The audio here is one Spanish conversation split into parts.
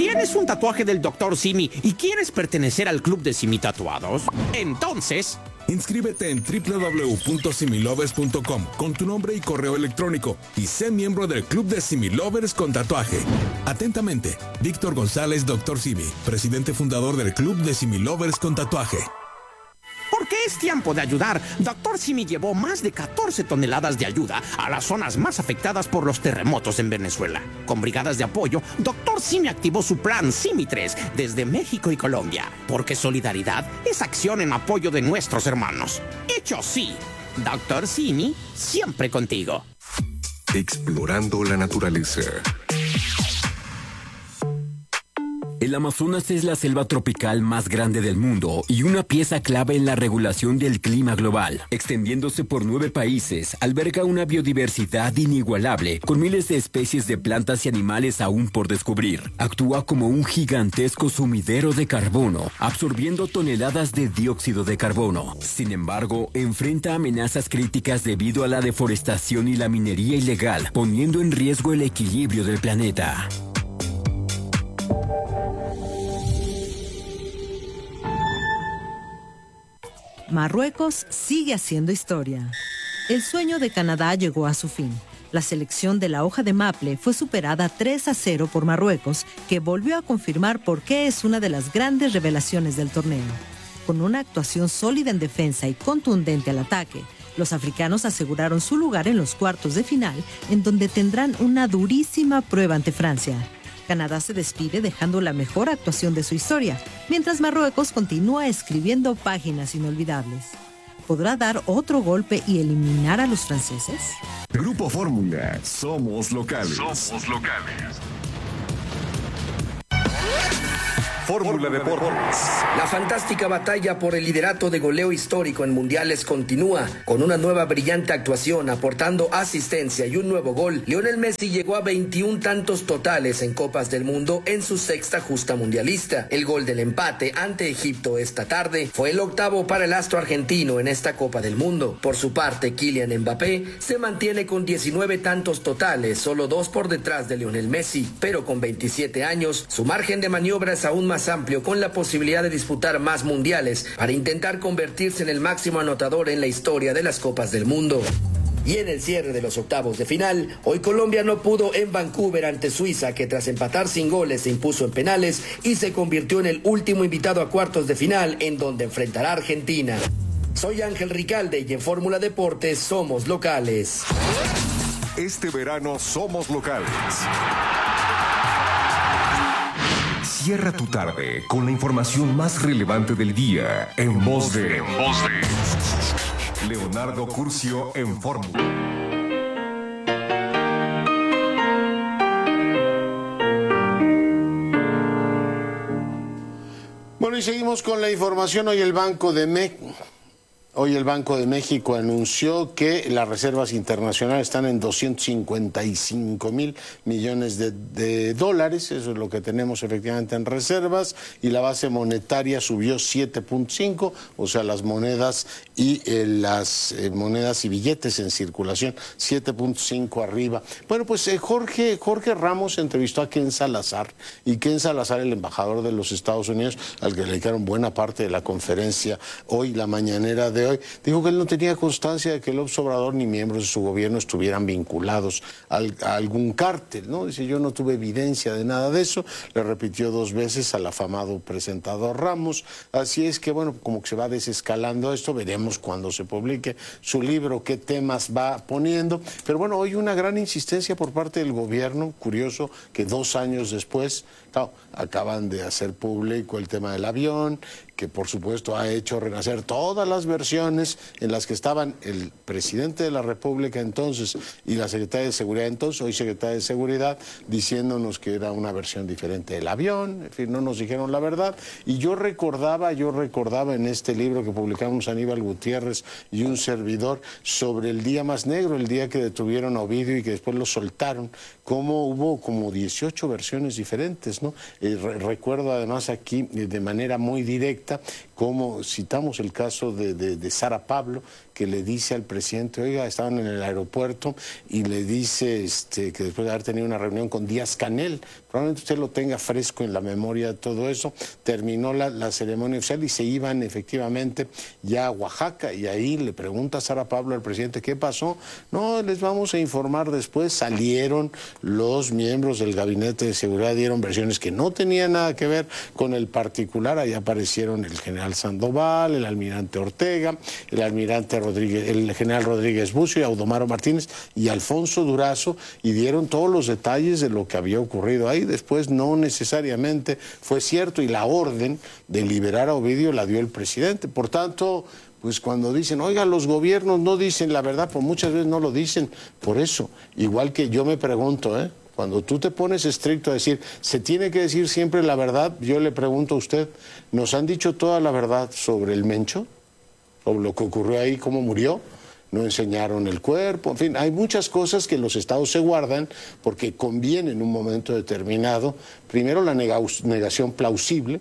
¿Tienes un tatuaje del Dr. Simi y quieres pertenecer al club de Simi Tatuados? Entonces, inscríbete en www.similovers.com con tu nombre y correo electrónico y sé miembro del club de Similovers con tatuaje. Atentamente, Víctor González, Dr. Simi, presidente fundador del club de Similovers con tatuaje. Porque es tiempo de ayudar, Dr. Simi llevó más de 14 toneladas de ayuda a las zonas más afectadas por los terremotos en Venezuela. Con brigadas de apoyo, Dr. Simi activó su plan Simi 3 desde México y Colombia. Porque solidaridad es acción en apoyo de nuestros hermanos. Hecho sí, Dr. Simi, siempre contigo. Explorando la naturaleza. El Amazonas es la selva tropical más grande del mundo y una pieza clave en la regulación del clima global. Extendiéndose por 9 países, alberga una biodiversidad inigualable, con miles de especies de plantas y animales aún por descubrir. Actúa como un gigantesco sumidero de carbono, absorbiendo toneladas de dióxido de carbono. Sin embargo, enfrenta amenazas críticas debido a la deforestación y la minería ilegal, poniendo en riesgo el equilibrio del planeta. Marruecos sigue haciendo historia. El sueño de Canadá llegó a su fin. La selección de la hoja de maple fue superada 3-0 por Marruecos, que volvió a confirmar por qué es una de las grandes revelaciones del torneo. Con una actuación sólida en defensa y contundente al ataque, los africanos aseguraron su lugar en los cuartos de final, en donde tendrán una durísima prueba ante Francia. Canadá se despide dejando la mejor actuación de su historia, mientras Marruecos continúa escribiendo páginas inolvidables. ¿Podrá dar otro golpe y eliminar a los franceses? Grupo Fórmula, somos locales. Somos locales. Fórmula Deportes. La fantástica batalla por el liderato de goleo histórico en mundiales continúa. Con una nueva brillante actuación, aportando asistencia y un nuevo gol, Lionel Messi llegó a 21 tantos totales en Copas del Mundo en su sexta justa mundialista. El gol del empate ante Egipto esta tarde fue el octavo para el astro argentino en esta Copa del Mundo. Por su parte, Kylian Mbappé se mantiene con 19 tantos totales, solo 2 por detrás de Lionel Messi. Pero con 27 años, su margen de maniobra es aún más amplio, con la posibilidad de disputar más mundiales para intentar convertirse en el máximo anotador en la historia de las Copas del Mundo. Y en el cierre de los octavos de final, hoy Colombia no pudo en Vancouver ante Suiza, que tras empatar sin goles se impuso en penales y se convirtió en el último invitado a cuartos de final, en donde enfrentará a Argentina. Soy Ángel Ricalde y en Fórmula Deportes somos locales. Este verano somos locales. Cierra tu tarde con la información más relevante del día en voz de Leonardo Curcio en Fórmula. Bueno, y seguimos con la información. Hoy el Banco de México anunció que las reservas internacionales están en 255 mil millones de dólares, eso es lo que tenemos efectivamente en reservas, y la base monetaria subió 7.5, o sea, las monedas y monedas y billetes en circulación, 7.5 arriba. Bueno, pues Jorge Ramos entrevistó a Ken Salazar, y Ken Salazar, el embajador de los Estados Unidos, al que le dedicaron buena parte de la conferencia hoy, la mañanera de hoy, dijo que él no tenía constancia de que López Obrador ni miembros de su gobierno estuvieran vinculados a algún cártel, ¿no? Dice, yo no tuve evidencia de nada de eso. Le repitió 2 veces al afamado presentador Ramos. Así es que, bueno, como que se va desescalando esto, veremos cuando se publique su libro qué temas va poniendo. Pero bueno, hoy una gran insistencia por parte del gobierno, curioso que 2 años después, claro, acaban de hacer público el tema del avión, que por supuesto ha hecho renacer todas las versiones en las que estaban el presidente de la República entonces y la secretaria de Seguridad entonces, hoy secretaria de Seguridad, diciéndonos que era una versión diferente del avión, en fin, no nos dijeron la verdad. Y yo recordaba en este libro que publicamos Aníbal Gutiérrez y un servidor sobre el día más negro, el día que detuvieron a Ovidio y que después lo soltaron, cómo hubo como 18 versiones diferentes, ¿no? Recuerdo además aquí de manera muy directa cómo citamos el caso de Sara Pablo, que le dice al presidente, oiga, estaban en el aeropuerto y le dice que después de haber tenido una reunión con Díaz-Canel, probablemente usted lo tenga fresco en la memoria todo eso, terminó la ceremonia oficial y se iban efectivamente ya a Oaxaca, y ahí le pregunta Sara Pablo al presidente, ¿qué pasó? No, les vamos a informar después. Salieron los miembros del gabinete de seguridad, dieron versiones que no tenían nada que ver con el particular. Ahí aparecieron el general Sandoval, el almirante Ortega, el general Rodríguez Bucio y Audomaro Martínez y Alfonso Durazo, y dieron todos los detalles de lo que había ocurrido ahí. Después no necesariamente fue cierto, y la orden de liberar a Ovidio la dio el presidente. Por tanto, pues cuando dicen, oiga, los gobiernos no dicen la verdad, pues muchas veces no lo dicen. Por eso, igual que yo me pregunto, cuando tú te pones estricto a decir, se tiene que decir siempre la verdad, yo le pregunto a usted, ¿nos han dicho toda la verdad sobre el Mencho? ¿Sobre lo que ocurrió ahí, cómo murió? No enseñaron el cuerpo, en fin, hay muchas cosas que los estados se guardan porque conviene en un momento determinado, primero la negación plausible,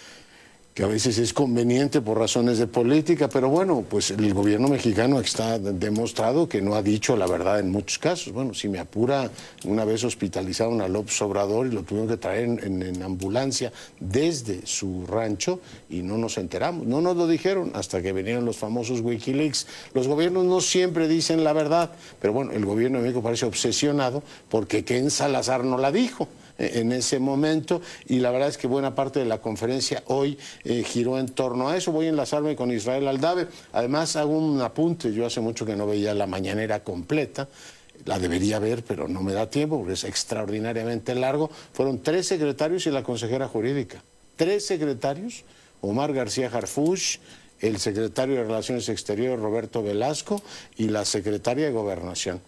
que a veces es conveniente por razones de política, pero bueno, pues el gobierno mexicano está demostrado que no ha dicho la verdad en muchos casos. Bueno, si me apura, una vez hospitalizaron a López Obrador y lo tuvieron que traer en ambulancia desde su rancho y no nos enteramos, no nos lo dijeron hasta que vinieron los famosos Wikileaks. Los gobiernos no siempre dicen la verdad, pero bueno, el gobierno de México parece obsesionado porque Ken Salazar no la dijo en ese momento, y la verdad es que buena parte de la conferencia hoy giró en torno a eso. Voy a enlazarme con Israel Aldave. Además, hago un apunte, yo hace mucho que no veía la mañanera completa, la debería ver, pero no me da tiempo porque es extraordinariamente largo. Fueron 3 secretarios y la consejera jurídica. 3 secretarios, Omar García Harfuch, el secretario de Relaciones Exteriores Roberto Velasco y la secretaria de Gobernación.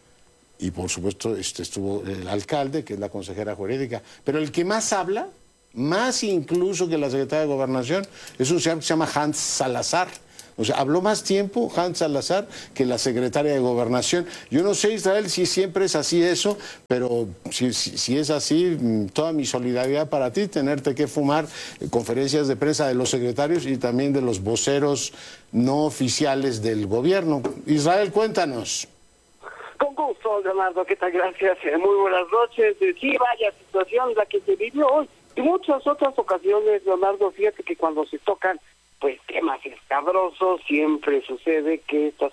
Y por supuesto estuvo el alcalde, que es la consejera jurídica. Pero el que más habla, más incluso que la secretaria de Gobernación, es un señor que se llama Hans Salazar. O sea, habló más tiempo Hans Salazar que la secretaria de Gobernación. Yo no sé, Israel, si siempre es así eso, pero si es así, toda mi solidaridad para ti, tenerte que fumar conferencias de prensa de los secretarios y también de los voceros no oficiales del gobierno. Israel, cuéntanos. Con gusto, Leonardo, ¿qué tal? Gracias. Muy buenas noches. Sí, vaya situación la que se vivió hoy. Y muchas otras ocasiones, Leonardo, fíjate que cuando se tocan pues temas escabrosos, siempre sucede que estos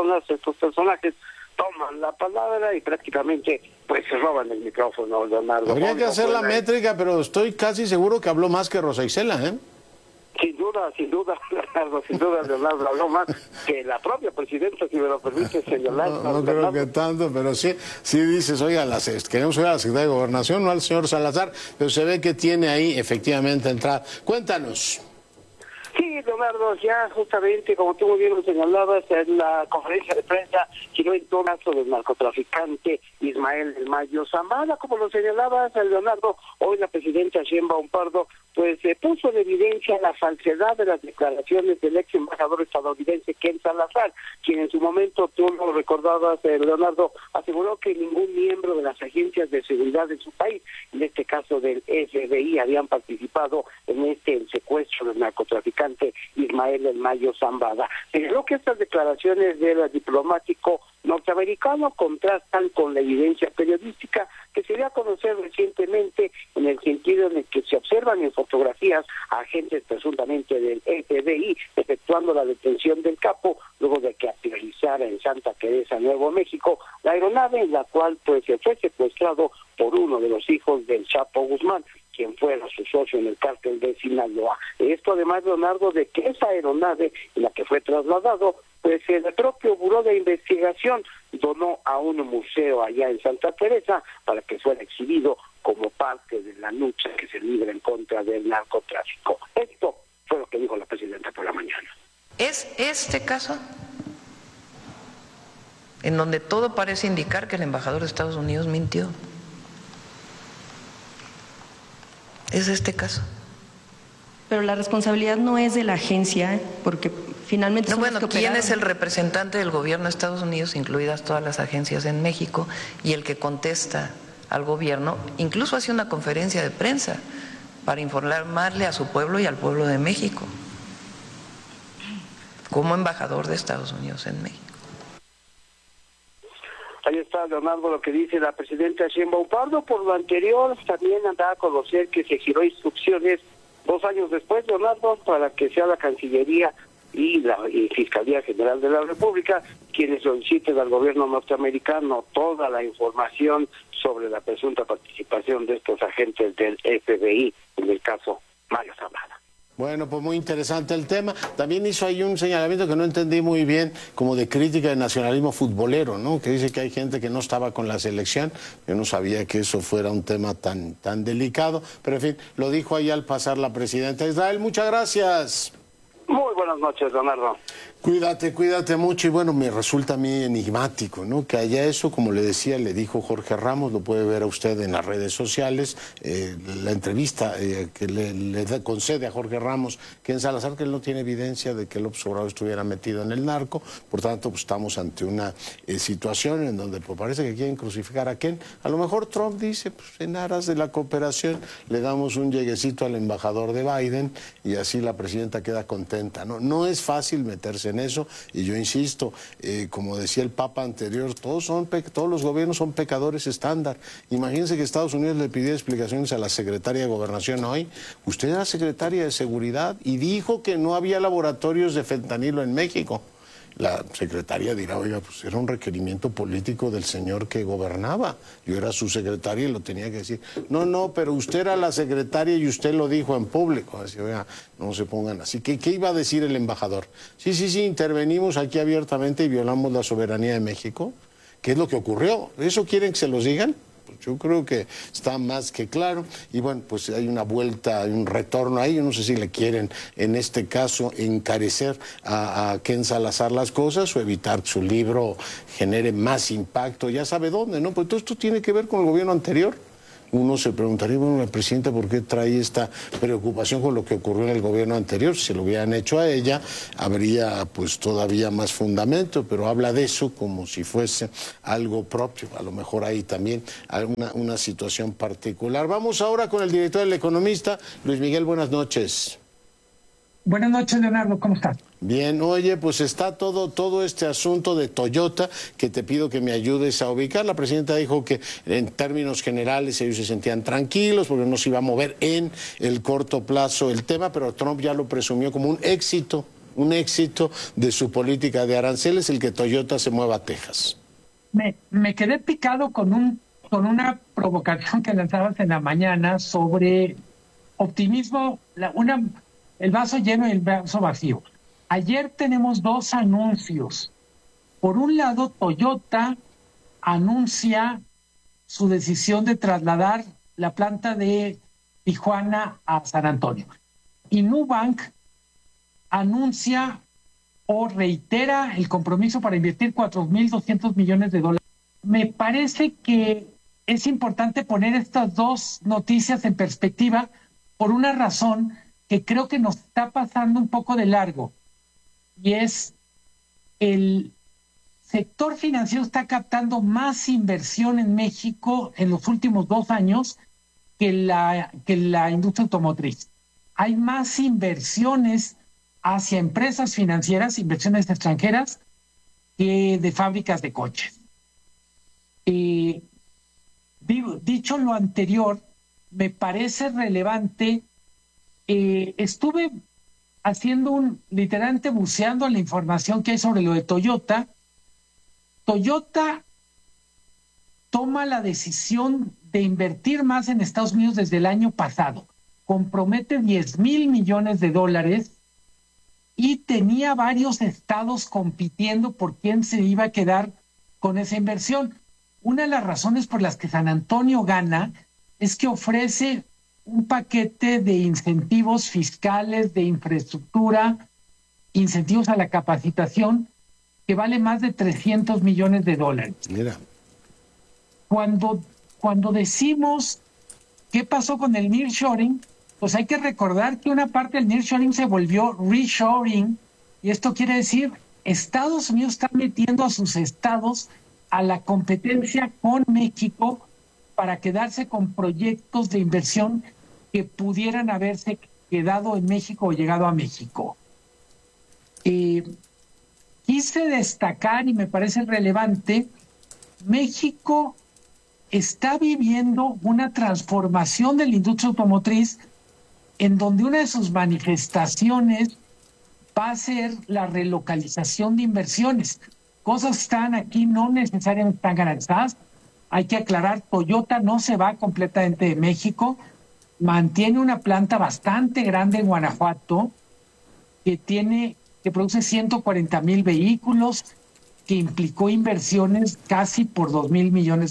personajes toman la palabra y prácticamente pues se roban el micrófono, Leonardo. Habría que hacer la métrica, pero estoy casi seguro que habló más que Rosa Isela, ¿eh? Sin duda, Leonardo, habló más que la propia presidenta, si me lo permite señalar. No creo que tanto, pero sí dices, oiga, queremos oír a la secretaria de Gobernación, no al señor Salazar, pero se ve que tiene ahí efectivamente entrada. Cuéntanos. Sí, Leonardo, ya justamente, como tú muy bien lo señalabas, en la conferencia de prensa giró en torno del narcotraficante Ismael del Mayo Zambada. Como lo señalabas, Leonardo, hoy la presidenta Sheinbaum Pardo pues puso en evidencia la falsedad de las declaraciones del ex embajador estadounidense Ken Salazar, quien en su momento, tú lo recordabas, Leonardo, aseguró que ningún miembro de las agencias de seguridad de su país, en este caso del FBI, habían participado en el secuestro del narcotraficante Ismael del Mayo Zambada. Señaló que estas declaraciones del diplomático norteamericano contrastan con la evidencia periodística que se dio a conocer recientemente, en el sentido en el que se observan en fotografías a agentes presuntamente del FBI efectuando la detención del capo luego de que aterrizara en Santa Teresa, Nuevo México, la aeronave en la cual pues se fue secuestrado por uno de los hijos del Chapo Guzmán, quien fuera su socio en el cártel de Sinaloa. Esto además, Leonardo, de que esa aeronave en la que fue trasladado, pues el propio Buró de Investigación donó a un museo allá en Santa Teresa para que fuera exhibido como parte de la lucha que se libra en contra del narcotráfico. Esto fue lo que dijo la presidenta por la mañana. Es este caso en donde todo parece indicar que el embajador de Estados Unidos mintió. Es este caso. Pero la responsabilidad no es de la agencia, porque finalmente... No, bueno, ¿quién es el representante del gobierno de Estados Unidos, incluidas todas las agencias en México, y el que contesta al gobierno? Incluso hace una conferencia de prensa para informarle a su pueblo y al pueblo de México. como embajador de Estados Unidos en México. Ahí está, Leonardo, lo que dice la presidenta Sheinbaum Pardo. Por lo anterior, también anda a conocer que se giró instrucciones 2 años después, Leonardo, para que sea la Cancillería y la Fiscalía General de la República quienes soliciten al gobierno norteamericano toda la información sobre la presunta participación de estos agentes del FBI en el caso Mario Zambada. Bueno, pues muy interesante el tema. También hizo ahí un señalamiento que no entendí muy bien, como de crítica de nacionalismo futbolero, ¿no? Que dice que hay gente que no estaba con la selección. Yo no sabía que eso fuera un tema tan delicado, pero en fin, lo dijo ahí al pasar la presidenta Israel. Muchas gracias. Muy buenas noches, Leonardo. Cuídate mucho, y bueno, me resulta a mí enigmático, ¿no? Que haya eso, como le decía, le dijo Jorge Ramos, lo puede ver a usted en las redes sociales, la entrevista que le concede a Jorge Ramos, que en Salazar, que él no tiene evidencia de que López Obrador estuviera metido en el narco, por tanto, pues, estamos ante una situación en donde pues, parece que quieren crucificar a quién. A lo mejor Trump dice, pues en aras de la cooperación, le damos un lleguecito al embajador de Biden, y así la presidenta queda contenta, ¿no? No es fácil meterse en eso, y yo insisto, como decía el Papa anterior, todos los gobiernos son pecadores estándar. Imagínense que Estados Unidos le pidió explicaciones a la secretaria de Gobernación hoy. Usted era secretaria de Seguridad y dijo que no había laboratorios de fentanilo en México. La secretaria dirá, oiga, pues era un requerimiento político del señor que gobernaba. Yo era su secretaria y lo tenía que decir. No, pero usted era la secretaria y usted lo dijo en público. Así, oiga, no se pongan así. ¿Qué iba a decir el embajador? Sí, intervenimos aquí abiertamente y violamos la soberanía de México. ¿Qué es lo que ocurrió? ¿Eso quieren que se los digan? Pues yo creo que está más que claro, y bueno, pues hay una vuelta, hay un retorno ahí. Yo no sé si le quieren, en este caso, encarecer a Ken Salazar las cosas o evitar que su libro genere más impacto, ya sabe dónde, ¿no? Pues todo esto tiene que ver con el gobierno anterior. Uno se preguntaría, bueno, la presidenta, ¿por qué trae esta preocupación con lo que ocurrió en el gobierno anterior? Si se lo hubieran hecho a ella, habría pues todavía más fundamento, pero habla de eso como si fuese algo propio. A lo mejor ahí también hay una situación particular. Vamos ahora con el director del Economista, Luis Miguel, buenas noches. Buenas noches, Leonardo, ¿cómo estás? Bien, oye, pues está todo este asunto de Toyota que te pido que me ayudes a ubicar. La presidenta dijo que en términos generales ellos se sentían tranquilos porque no se iba a mover en el corto plazo el tema, pero Trump ya lo presumió como un éxito de su política de aranceles, el que Toyota se mueva a Texas. Me quedé picado con una provocación que lanzabas en la mañana sobre optimismo, el vaso lleno y el vaso vacío. Ayer tenemos 2 anuncios. Por un lado, Toyota anuncia su decisión de trasladar la planta de Tijuana a San Antonio. Y Nubank anuncia o reitera el compromiso para invertir $4,200 millones. Me parece que es importante poner estas 2 noticias en perspectiva por una razón que creo que nos está pasando un poco de largo, y es el sector financiero está captando más inversión en México en los últimos 2 años que la industria automotriz. Hay más inversiones hacia empresas financieras, inversiones extranjeras, que de fábricas de coches. Dicho lo anterior, me parece relevante. Estuve literalmente buceando la información que hay sobre lo de Toyota. Toyota toma la decisión de invertir más en Estados Unidos desde el año pasado. Compromete $10,000 millones y tenía varios estados compitiendo por quién se iba a quedar con esa inversión. Una de las razones por las que San Antonio gana es que ofrece un paquete de incentivos fiscales, de infraestructura, incentivos a la capacitación, que vale más de $300 millones. Mira. Cuando decimos qué pasó con el nearshoring, pues hay que recordar que una parte del nearshoring se volvió reshoring, y esto quiere decir Estados Unidos está metiendo a sus estados a la competencia con México para quedarse con proyectos de inversión que pudieran haberse quedado en México o llegado a México. quise destacar, y me parece relevante, México está viviendo una transformación de la industria automotriz en donde una de sus manifestaciones va a ser la relocalización de inversiones. Cosas que están aquí no necesariamente están garantizadas. Hay que aclarar, Toyota no se va completamente de México, mantiene una planta bastante grande en Guanajuato que produce 140,000 vehículos, que implicó inversiones casi por $2,000 millones.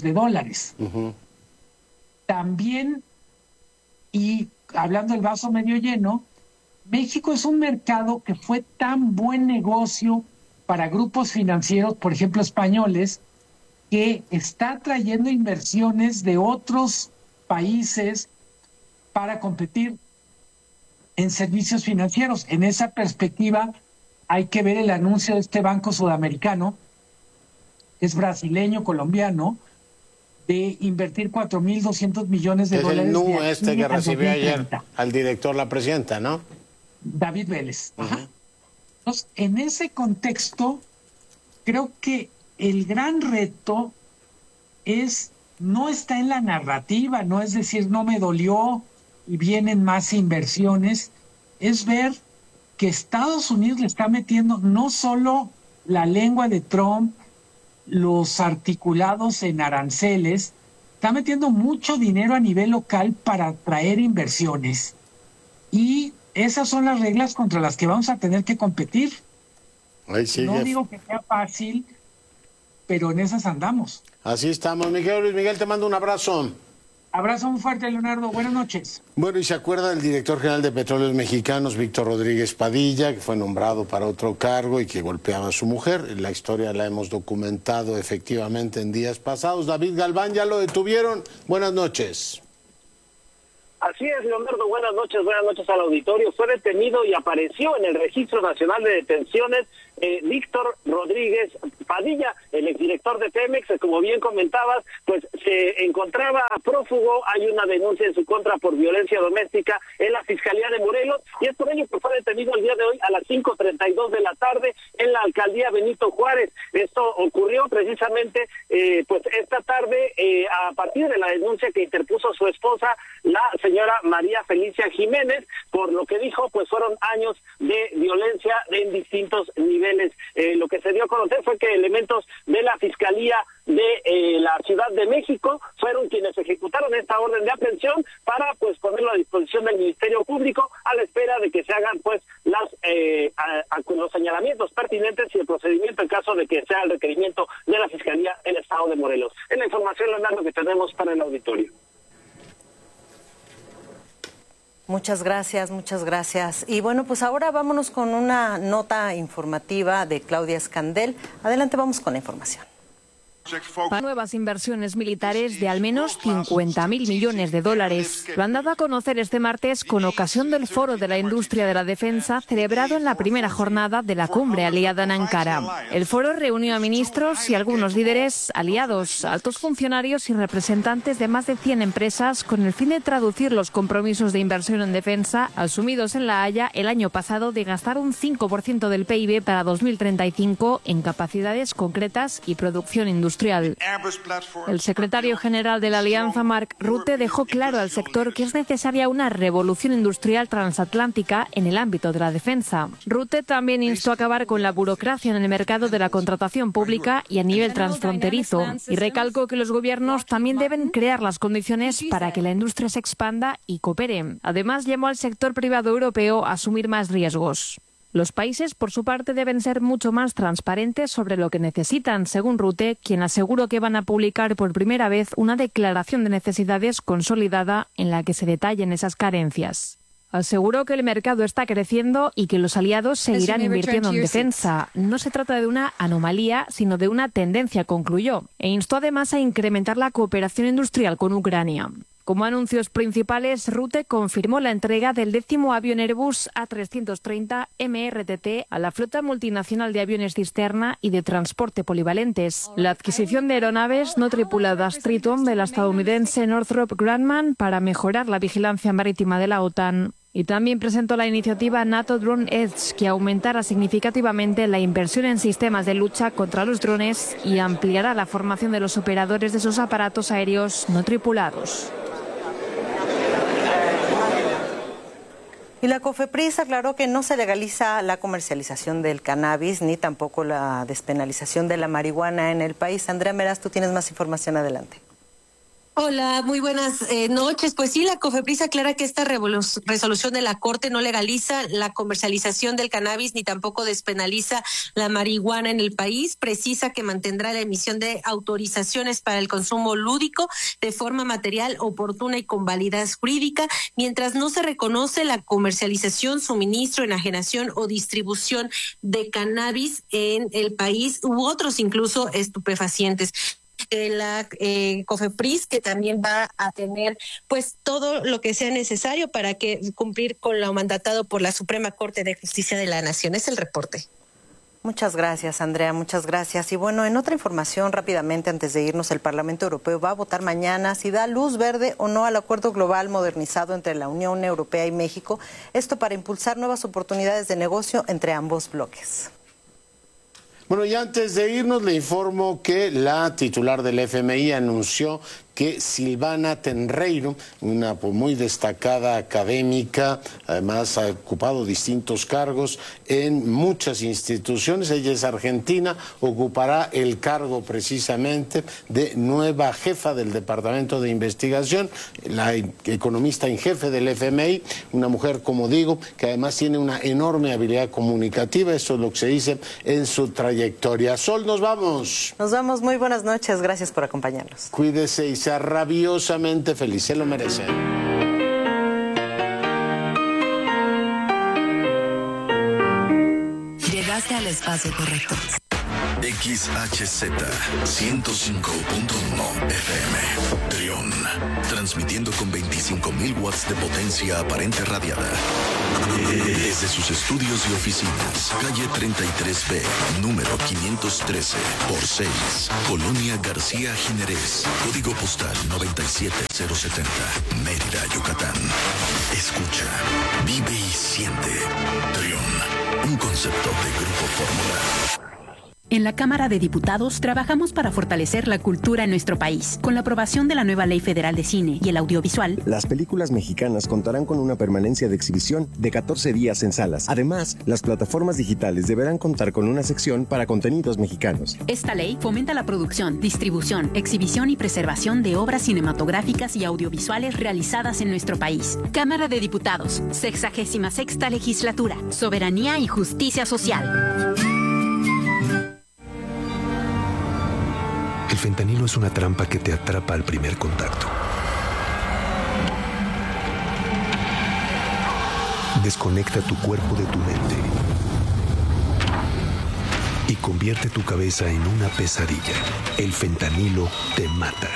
También, y hablando del vaso medio lleno, México es un mercado que fue tan buen negocio para grupos financieros, por ejemplo españoles, que está trayendo inversiones de otros países para competir en servicios financieros. En esa perspectiva hay que ver el anuncio de este banco sudamericano, que es brasileño, colombiano, de invertir $4,200 millones. Es el NU que recibió ayer al director, la presidenta, ¿no? David Vélez. Ajá. Entonces, en ese contexto, creo que el gran reto no está en la narrativa, no es decir, no me dolió y vienen más inversiones, es ver que Estados Unidos le está metiendo no solo la lengua de Trump, los articulados en aranceles, está metiendo mucho dinero a nivel local para atraer inversiones. Y esas son las reglas contra las que vamos a tener que competir. No digo que sea fácil, pero en esas andamos. Así estamos. Luis Miguel, te mando un abrazo. Abrazo muy fuerte, Leonardo. Buenas noches. Bueno, y se acuerda del director general de Petróleos Mexicanos, Víctor Rodríguez Padilla, que fue nombrado para otro cargo y que golpeaba a su mujer. La historia la hemos documentado efectivamente en días pasados. David Galván, ya lo detuvieron. Buenas noches. Así es, Leonardo, buenas noches al auditorio. Fue detenido y apareció en el Registro Nacional de Detenciones Víctor Rodríguez Padilla, el exdirector de Pemex. Como bien comentabas, pues se encontraba prófugo. Hay una denuncia en su contra por violencia doméstica en la Fiscalía de Morelos, y es por ello que fue detenido el día de hoy a las 5:32 de la tarde en la alcaldía Benito Juárez. Esto ocurrió precisamente pues esta tarde a partir de la denuncia que interpuso su esposa, la señora María Felicia Jiménez, por lo que dijo, pues fueron años de violencia en distintos niveles. Lo que se dio a conocer fue que elementos de la Fiscalía de la Ciudad de México fueron quienes ejecutaron esta orden de aprehensión para pues ponerlo a disposición del Ministerio Público a la espera de que se hagan pues los señalamientos pertinentes y el procedimiento en caso de que sea el requerimiento de la Fiscalía del Estado de Morelos. Es la información, Leonardo, que tenemos para el auditorio. Muchas gracias. Y bueno, pues ahora vámonos con una nota informativa de Claudia Escandel. Adelante, vamos con la información. Nuevas inversiones militares de al menos $50.000 millones. Lo han dado a conocer este martes con ocasión del Foro de la Industria de la Defensa celebrado en la primera jornada de la cumbre aliada en Ankara. El foro reunió a ministros y algunos líderes aliados, altos funcionarios y representantes de más de 100 empresas con el fin de traducir los compromisos de inversión en defensa asumidos en La Haya el año pasado de gastar un 5% del PIB para 2035 en capacidades concretas y producción industrial. El secretario general de la Alianza, Mark Rutte, dejó claro al sector que es necesaria una revolución industrial transatlántica en el ámbito de la defensa. Rutte también instó a acabar con la burocracia en el mercado de la contratación pública y a nivel transfronterizo, y recalcó que los gobiernos también deben crear las condiciones para que la industria se expanda y coopere. Además, llamó al sector privado europeo a asumir más riesgos. Los países, por su parte, deben ser mucho más transparentes sobre lo que necesitan, según Rutte, quien aseguró que van a publicar por primera vez una declaración de necesidades consolidada en la que se detallen esas carencias. Aseguró que el mercado está creciendo y que los aliados seguirán invirtiendo en defensa. No se trata de una anomalía, sino de una tendencia, concluyó, e instó además a incrementar la cooperación industrial con Ucrania. Como anuncios principales, Rutte confirmó la entrega del 10º avión Airbus A330 MRTT a la flota multinacional de aviones cisterna y de transporte polivalentes, la adquisición de aeronaves no tripuladas Triton de la estadounidense Northrop Grumman para mejorar la vigilancia marítima de la OTAN Y también presentó la iniciativa NATO Drone Edge, que aumentará significativamente la inversión en sistemas de lucha contra los drones y ampliará la formación de los operadores de esos aparatos aéreos no tripulados. Y la COFEPRIS aclaró que no se legaliza la comercialización del cannabis ni tampoco la despenalización de la marihuana en el país. Andrea Meraz, tú tienes más información, adelante. Hola, muy buenas noches. Pues sí, la COFEPRIS aclara que esta resolución de la Corte no legaliza la comercialización del cannabis ni tampoco despenaliza la marihuana en el país. Precisa que mantendrá la emisión de autorizaciones para el consumo lúdico de forma material, oportuna y con validez jurídica, mientras no se reconoce la comercialización, suministro, enajenación o distribución de cannabis en el país u otros incluso estupefacientes. La COFEPRIS, que también va a tener pues todo lo que sea necesario para que cumplir con lo mandatado por la Suprema Corte de Justicia de la Nación. Es el reporte. Muchas gracias, Andrea, muchas gracias. Y bueno, en otra información, rápidamente, antes de irnos, el Parlamento Europeo va a votar mañana si da luz verde o no al acuerdo global modernizado entre la Unión Europea y México, esto para impulsar nuevas oportunidades de negocio entre ambos bloques. Bueno, y antes de irnos le informo que la titular del FMI anunció que Silvana Tenreiro, una muy destacada académica, además ha ocupado distintos cargos en muchas instituciones, ella es argentina, ocupará el cargo precisamente de nueva jefa del Departamento de Investigación, la economista en jefe del FMI, una mujer, como digo, que además tiene una enorme habilidad comunicativa, eso es lo que se dice en su trayectoria. Sol, nos vamos. Nos vamos, muy buenas noches, gracias por acompañarnos. Cuídese y sea rabiosamente feliz, se lo merece. Llegaste al espacio correcto. XHZ 105.1 FM Trión, transmitiendo con 25.000 watts de potencia aparente radiada. Desde sus estudios y oficinas, calle 33B, número 513 por 6, Colonia García Jiménez, código postal 97070, Mérida, Yucatán. Escucha, vive y siente. Trión, un concepto de Grupo Fórmula. En la Cámara de Diputados trabajamos para fortalecer la cultura en nuestro país. Con la aprobación de la nueva Ley Federal de Cine y el Audiovisual, las películas mexicanas contarán con una permanencia de exhibición de 14 días en salas. Además, las plataformas digitales deberán contar con una sección para contenidos mexicanos. Esta ley fomenta la producción, distribución, exhibición y preservación de obras cinematográficas y audiovisuales realizadas en nuestro país. Cámara de Diputados, 66ª Legislatura, Soberanía y Justicia Social. El fentanilo es una trampa que te atrapa al primer contacto. Desconecta tu cuerpo de tu mente y convierte tu cabeza en una pesadilla. El fentanilo te mata.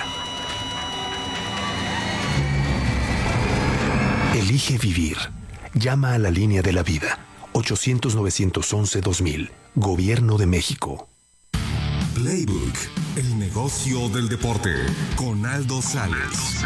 Elige vivir. Llama a la línea de la vida. 800-911-2000. Gobierno de México. Playbook, el negocio del deporte, con Aldo Sales.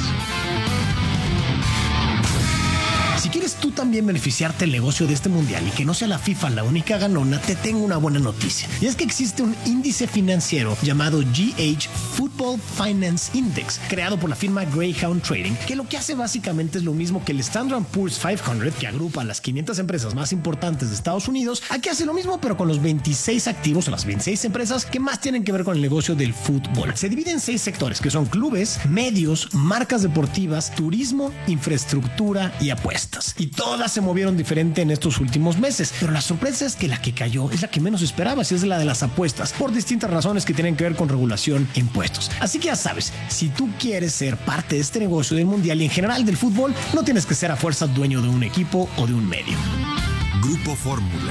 Si quieres tú también beneficiarte del negocio de este mundial y que no sea la FIFA la única ganona, te tengo una buena noticia. Y es que existe un índice financiero llamado GH Football Finance Index, creado por la firma Greyhound Trading, que lo que hace básicamente es lo mismo que el Standard & Poor's 500, que agrupa a las 500 empresas más importantes de Estados Unidos. Aquí hace lo mismo, pero con los 26 activos o las 26 empresas que más tienen que ver con el negocio del fútbol. Se divide en 6 sectores, que son clubes, medios, marcas deportivas, turismo, infraestructura y apuestas. Y todas se movieron diferente en estos últimos meses, pero la sorpresa es que la que cayó es la que menos esperabas, y es la de las apuestas, por distintas razones que tienen que ver con regulación e impuestos. Así que ya sabes, si tú quieres ser parte de este negocio del mundial y en general del fútbol, no tienes que ser a fuerza dueño de un equipo o de un medio. Grupo Fórmula.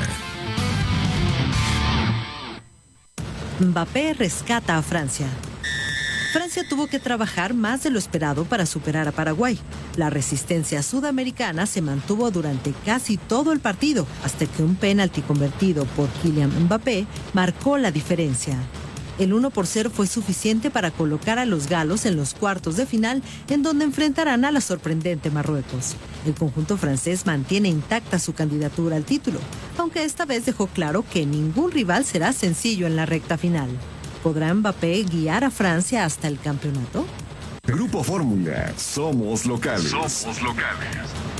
Mbappé rescata a Francia. Francia tuvo que trabajar más de lo esperado para superar a Paraguay. La resistencia sudamericana se mantuvo durante casi todo el partido, hasta que un penalti convertido por Kylian Mbappé marcó la diferencia. El 1-0 fue suficiente para colocar a los galos en los cuartos de final, en donde enfrentarán a la sorprendente Marruecos. El conjunto francés mantiene intacta su candidatura al título, aunque esta vez dejó claro que ningún rival será sencillo en la recta final. ¿Podrá Mbappé guiar a Francia hasta el campeonato? Grupo Fórmula, somos locales. Somos locales.